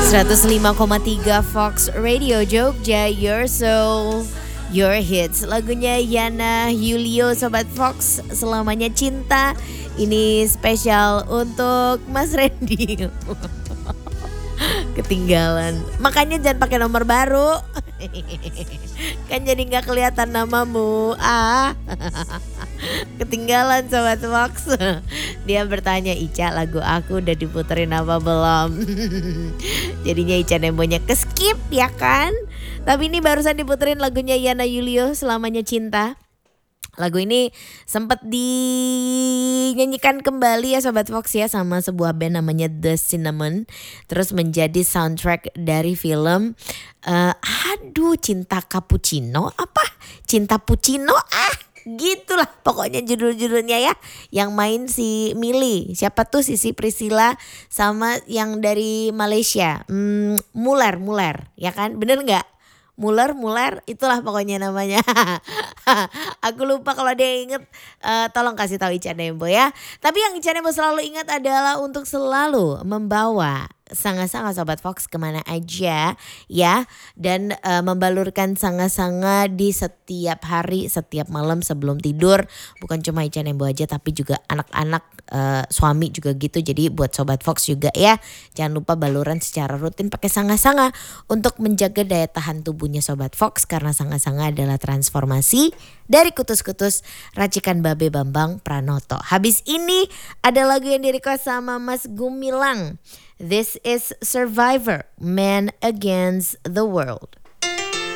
105,3 Fox Radio Jogja, Your Soul, Your Hits. Lagunya Yana Yulio, Sobat Fox, Selamanya Cinta. Ini spesial untuk Mas Randy. Ketinggalan. Makanya jangan pakai nomor baru. Kan jadi gak kelihatan namamu. Ketinggalan Sobat Fox. Dia bertanya, Ica, lagu aku udah diputerin apa belum? Jadinya Ica Nembonya keskip ya kan. Tapi ini barusan diputerin lagunya Yana Yulio, Selamanya Cinta. Lagu ini sempat dinyanyikan kembali ya Sobat Fox ya sama sebuah band namanya The Cinnamon. Terus menjadi soundtrack dari film Cinta Cappuccino apa? Cinta Puccino gitulah pokoknya judul-judulnya ya. Yang main si Mili, siapa tuh Sisi Priscilla sama yang dari Malaysia Muller ya kan, bener nggak? Muller itulah pokoknya namanya. Aku lupa, kalau dia inget tolong kasih tahu Ica Nembo ya. Tapi yang Ica Nembo selalu ingat adalah untuk selalu membawa sanga-sanga Sobat Fox kemana aja ya. Dan membalurkan sanga-sanga di setiap hari, setiap malam sebelum tidur. Bukan cuma Ica Nembo aja tapi juga anak-anak, suami juga gitu. Jadi buat Sobat Fox juga ya, jangan lupa baluran secara rutin pakai sanga-sanga untuk menjaga daya tahan tubuhnya Sobat Fox. Karena sanga-sanga adalah transformasi dari kutus-kutus racikan Babe Bambang Pranoto. Habis ini ada lagu yang di-request sama Mas Gumilang. This is Survivor, Man Against the World.